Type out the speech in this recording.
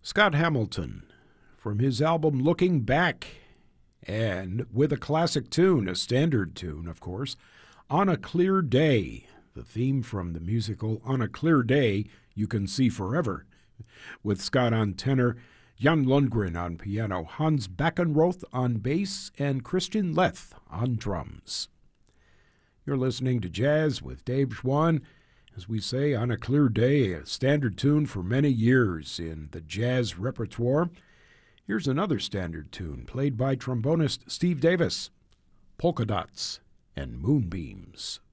Scott Hamilton from his album Looking Back, and with a classic tune, a standard tune, of course, On a Clear Day, the theme from the musical On a Clear Day, You Can See Forever, with Scott on tenor, Jan Lundgren on piano, Hans Beckenroth on bass, and Christian Leth on drums. You're listening to Jazz with Dave Schwann. As we say, On a Clear Day, a standard tune for many years in the jazz repertoire. Here's another standard tune played by trombonist Steve Davis, Polka Dots and Moonbeams.